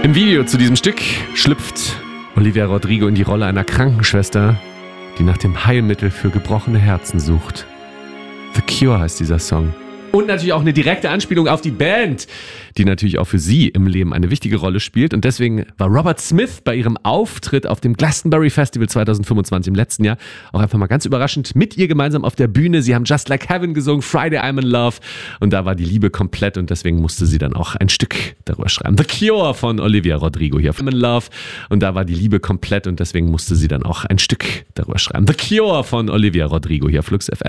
Im Video zu diesem Stück schlüpft Olivia Rodrigo in die Rolle einer Krankenschwester, die nach dem Heilmittel für gebrochene Herzen sucht. The Cure heißt dieser Song. Und natürlich auch eine direkte Anspielung auf die Band, die natürlich auch für sie im Leben eine wichtige Rolle spielt. Und deswegen war Robert Smith bei ihrem Auftritt auf dem Glastonbury Festival 2025 im letzten Jahr auch einfach mal ganz überraschend mit ihr gemeinsam auf der Bühne. Sie haben Just Like Heaven gesungen, Friday I'm in Love. Und da war die Liebe komplett und deswegen musste sie dann auch ein Stück darüber schreiben. The Cure von Olivia Rodrigo hier. I'm in Love. Und da war die Liebe komplett und deswegen musste sie dann auch ein Stück darüber schreiben. The Cure von Olivia Rodrigo hier, Flux FM.